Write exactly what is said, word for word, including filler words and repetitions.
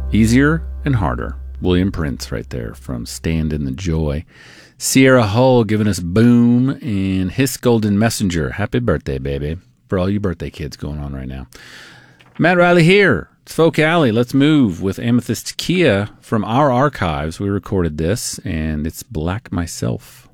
Easier and Harder. William Prince right there from Stand in the Joy. Sierra Hull giving us Boom, and Hiss Golden Messenger. Happy birthday, baby. For all you birthday kids going on right now. Matt Riley here. It's Folk Alley. Let's move with Amethyst Kia from our archives. We recorded this, and it's Black Myself.